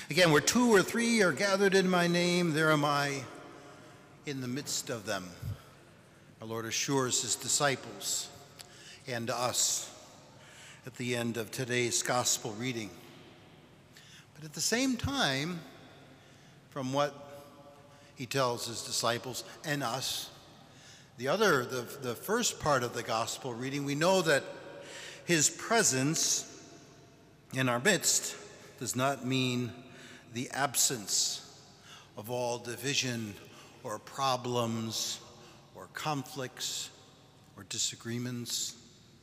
Again, where two or three are gathered in my name, there am I in the midst of them. Our Lord assures his disciples and us at the end of today's gospel reading. But at the same time, from what he tells his disciples and us, the first part of the gospel reading, we know that his presence in our midst does not mean the absence of all division or problems or conflicts or disagreements.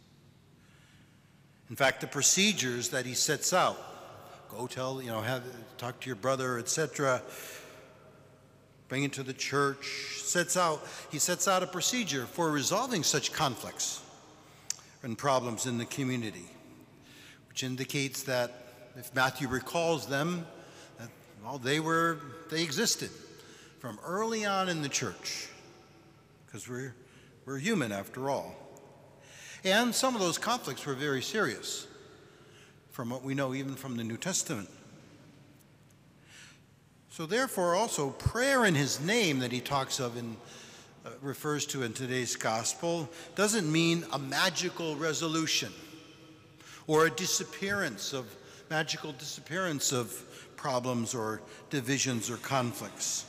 In fact, the procedures that he sets out, go tell, talk to your brother, etc., bring it to the church, he sets out a procedure for resolving such conflicts and problems in the community, which indicates that if Matthew recalls them, that, they existed from early on in the church, because we're human after all. And some of those conflicts were very serious, from what we know even from the New Testament. So therefore also prayer in his name that he talks of and refers to in today's gospel doesn't mean a magical resolution or a magical disappearance of problems or divisions or conflicts.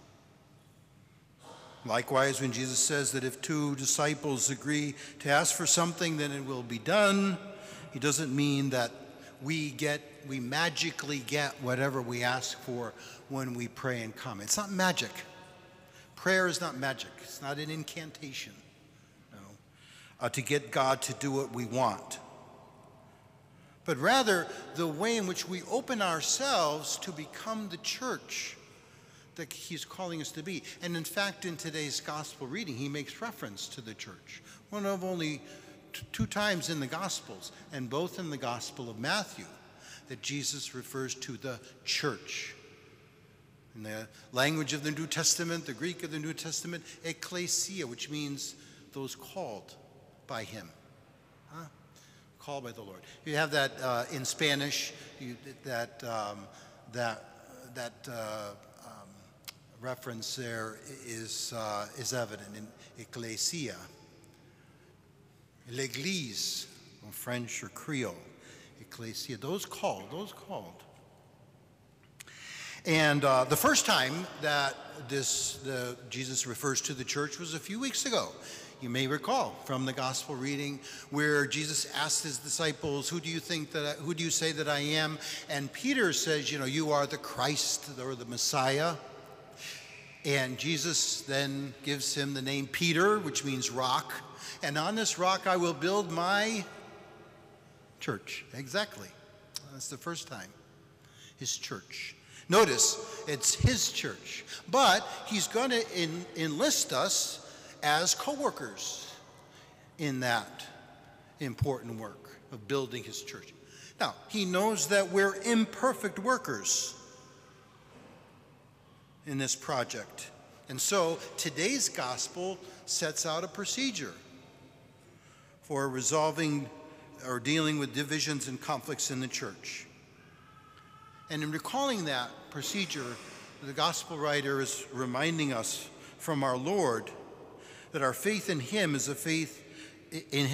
Likewise, when Jesus says that if two disciples agree to ask for something, then it will be done, he doesn't mean that we magically get whatever we ask for when we pray and come. It's not magic. Prayer is not magic. It's not an incantation, to get God to do what we want. But rather, the way in which we open ourselves to become the church that he's calling us to be. And in fact, in today's gospel reading, he makes reference to the church. One of only two times in the Gospels, and both in the Gospel of Matthew, that Jesus refers to the church. In the language of the New Testament, the Greek of the New Testament, ecclesia, which means those called by him. Called by the Lord. You have that in Spanish, that reference there is evident in ecclesia. L'église, in French or Creole, ecclesia, those called. And the first time that Jesus refers to the church was a few weeks ago. You may recall from the gospel reading where Jesus asked his disciples, who do you say that I am? And Peter says, you are the Christ or the Messiah. And Jesus then gives him the name Peter, which means rock. And on this rock I will build my church. Exactly. That's the first time. His church. Notice, it's his church. But he's going to enlist us as co-workers in that important work of building his church. Now, he knows that we're imperfect workers in this project. And so today's gospel sets out a procedure for resolving or dealing with divisions and conflicts in the church. And in recalling that procedure, the gospel writer is reminding us from our Lord that our faith in him is a faith in